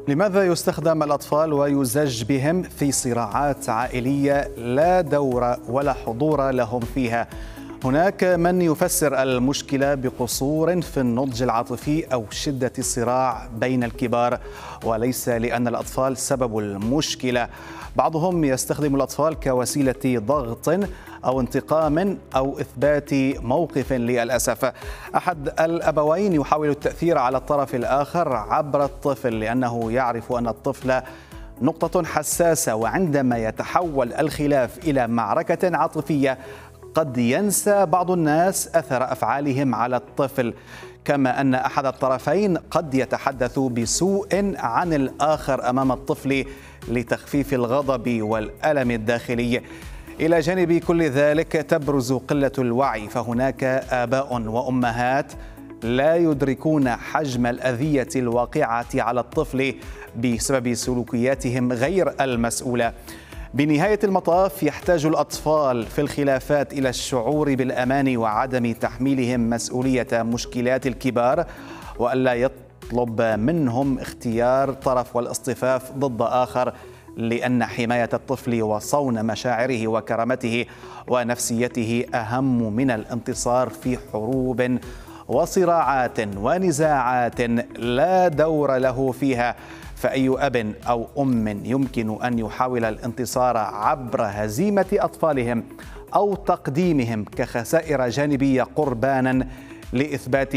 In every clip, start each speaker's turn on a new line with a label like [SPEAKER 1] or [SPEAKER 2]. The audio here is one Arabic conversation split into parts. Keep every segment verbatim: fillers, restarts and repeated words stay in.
[SPEAKER 1] لماذا يستخدم الأطفال ويزج بهم في صراعات عائلية لا دور ولا حضور لهم فيها؟ هناك من يفسر المشكلة بقصور في النضج العاطفي أو شدة الصراع بين الكبار، وليس لأن الأطفال سبب المشكلة. بعضهم يستخدم الأطفال كوسيلة ضغط أو انتقام أو إثبات موقف. للأسف أحد الأبوين يحاول التأثير على الطرف الآخر عبر الطفل، لأنه يعرف أن الطفل نقطة حساسة، وعندما يتحول الخلاف إلى معركة عاطفية قد ينسى بعض الناس أثر أفعالهم على الطفل، كما أن أحد الطرفين قد يتحدث بسوء عن الآخر أمام الطفل لتخفيف الغضب والألم الداخلي. إلى جانب كل ذلك تبرز قلة الوعي، فهناك آباء وأمهات لا يدركون حجم الأذية الواقعة على الطفل بسبب سلوكياتهم غير المسؤولة. بنهاية المطاف يحتاج الأطفال في الخلافات إلى الشعور بالأمان وعدم تحميلهم مسؤولية مشكلات الكبار، وألا يطلب منهم اختيار طرف والاصطفاف ضد آخر، لأن حماية الطفل وصون مشاعره وكرامته ونفسيته أهم من الانتصار في حروب وصراعات ونزاعات لا دور له فيها. فأي أب أو أم يمكن أن يحاول الانتصار عبر هزيمة أطفالهم أو تقديمهم كخسائر جانبية قربانا لإثبات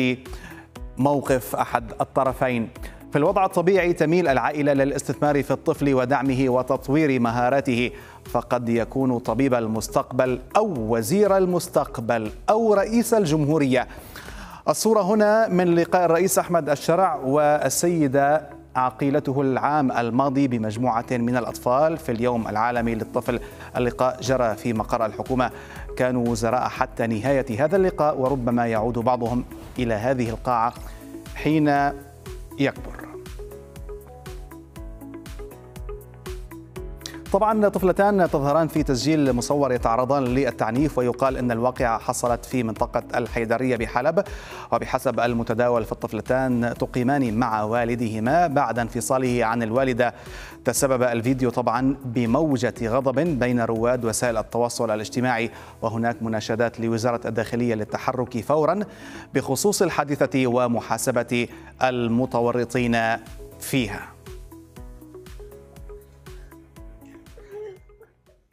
[SPEAKER 1] موقف أحد الطرفين. في الوضع الطبيعي تميل العائلة للاستثمار في الطفل ودعمه وتطوير مهاراته، فقد يكون طبيب المستقبل أو وزير المستقبل أو رئيس الجمهورية. الصورة هنا من لقاء الرئيس أحمد الشرع والسيدة عقيلته العام الماضي بمجموعة من الأطفال في اليوم العالمي للطفل. اللقاء جرى في مقر الحكومة، كانوا وزراء حتى نهاية هذا اللقاء، وربما يعود بعضهم إلى هذه القاعة حين يكبر. طبعا طفلتان تظهران في تسجيل مصور يتعرضان للتعنيف، ويقال أن الواقعة حصلت في منطقة الحيدرية بحلب، وبحسب المتداول فالطفلتان تقيمان مع والدهما بعد انفصاله عن الوالدة. تسبب الفيديو طبعا بموجة غضب بين رواد وسائل التواصل الاجتماعي، وهناك مناشدات لوزارة الداخلية للتحرك فورا بخصوص الحادثة ومحاسبة المتورطين فيها.